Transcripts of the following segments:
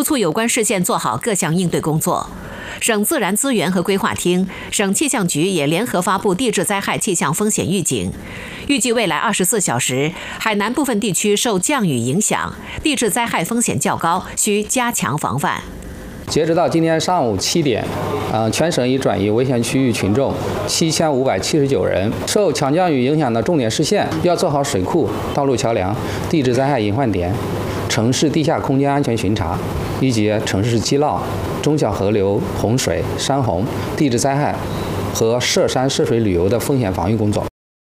督促有关市县做好各项应对工作。省自然资源和规划厅、省气象局也联合发布地质灾害气象风险预警，预计未来24小时，海南部分地区受降雨影响，地质灾害风险较高，需加强防范。 截止到今天上午7点，全省已转移危险区域群众7579人。受强降雨影响的重点市县要做好水库、道路桥梁、地质灾害隐患点、城市地下空间安全巡查，以及城市基涝、中小河流洪水、山洪、地质灾害和涉山涉水旅游的风险防御工作。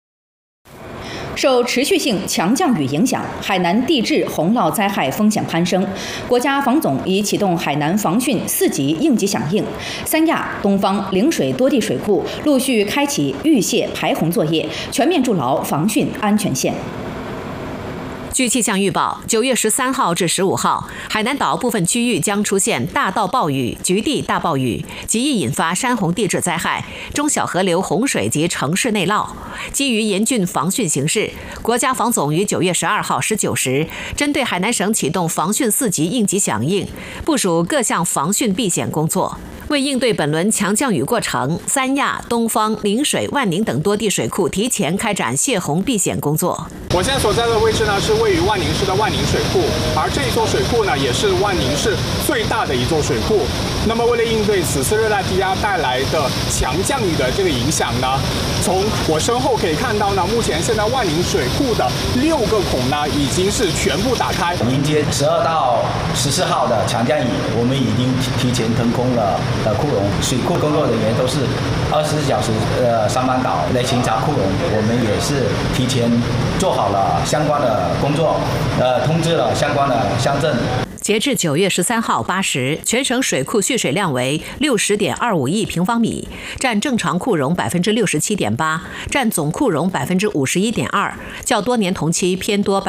受持续性强降雨影响，海南地质洪涝灾害风险攀升。国家防总已启动海南防汛4级应急响应，三亚、东方、陵水多地水库陆续开启预泄排洪作业，全面筑牢防汛安全线。 据气象预报，9月13号至15号，海南岛部分区域将出现大到暴雨、局地大暴雨，极易引发山洪地质灾害、中小河流洪水及城市内涝。基于严峻防汛形势，国家防总于9月12号19时，针对海南省启动防汛4级应急响应，部署各项防汛避险工作。为应对本轮强降雨过程，三亚、东方、陵水、万宁等多地水库提前开展泄洪避险工作。 我现在所在的位置呢，是位于万宁市的万宁水库，而这一座水库呢，也是万宁市最大的一座水库。那么，为了应对此次热带低压带来的强降雨的这个影响呢，从我身后可以看到呢，目前现在万宁水库的6个孔呢，已经是全部打开。 迎接12到14号的强降雨，我们已经提前腾空了库容，水库工作人员都是24小时上班岛来巡查库容，我们也是提前做好了相关的工作，通知了相关的乡镇。 截至9月13号8时，全省水库蓄水量为60.25亿平方米，占正常库容67.8%，占总库容51.2%，较多年同期偏多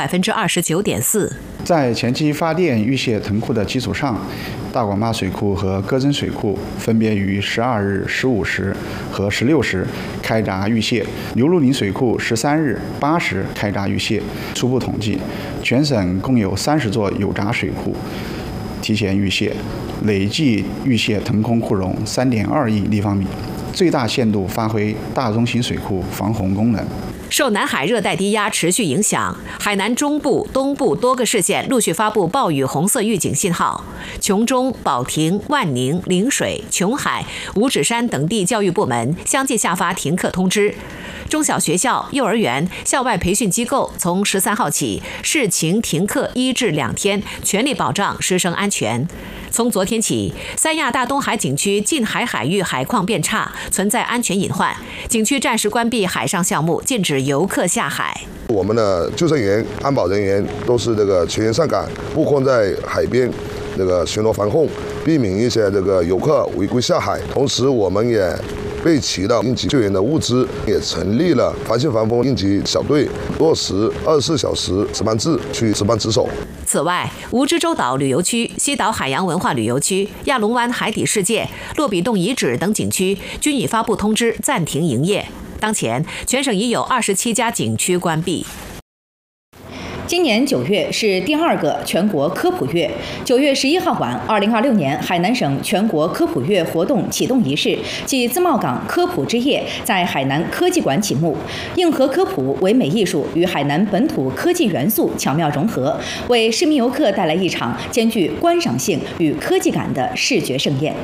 29.4%。 在前期发电预泄腾库的基础上，大广坝水库和歌珍水库分别于12日15时和16时开闸预泄，刘禄宁水库13日8时开闸预泄。初步统计，全省共有30座有闸水库提前预泄，累计预泄腾空库容3.2亿立方米，最大限度发挥大中型水库防洪功能。 受南海热带低压持续影响，海南中部、东部多个市县陆续发布暴雨红色预警信号。琼中、保亭、万宁、陵水、琼海、五指山等地教育部门相继下发停课通知。中小学校、幼儿园、校外培训机构从13号起视情停课1至2天，全力保障师生安全。从昨天起，三亚大东海景区近海海域海况变差，存在安全隐患，景区暂时关闭海上项目，禁止游客下海。 我们的救生员、安保人员都是全员上岗，布控在海边巡逻防控，避免一些游客违规下海。同时，我们也备齐了应急救援的物资，也成立了防汛防风应急小队，落实24小时值班制，去值班值守。 此外，蜈支洲岛旅游区、西岛海洋文化旅游区、亚龙湾海底世界、洛比洞遗址等景区均已发布通知暂停营业。当前，全省已有27家景区关闭。 今年9月是第2个全国科普月。9月11号晚，2026年海南省全国科普月活动启动仪式暨自贸港科普之夜在海南科技馆启幕。硬核科普唯美艺术与海南本土科技元素巧妙融合，为市民游客带来一场兼具观赏性与科技感的视觉盛宴。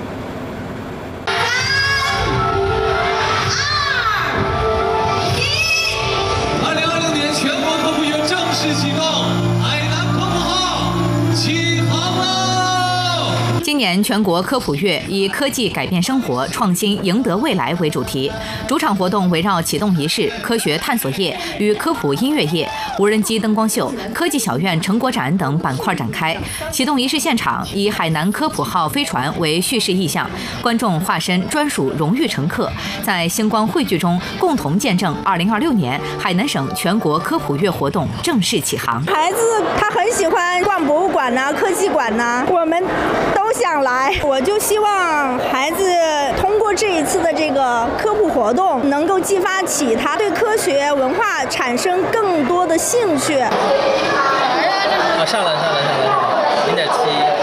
今年全国科普月以科技改变生活，创新赢得未来为主题，主场活动围绕启动仪式、科学探索夜与科普音乐夜、无人机灯光秀、科技小院成果展等板块展开。启动仪式现场以海南科普号飞船为叙事意象，观众化身专属荣誉乘客，在星光汇聚中共同见证2026年海南省全国科普月活动正式起航。 孩子他很喜欢逛博物馆呐、科技馆呐，我们都想来。我就希望孩子通过这一次的这个科普活动，能够激发起他对科学文化产生更多的兴趣。 上了0.7。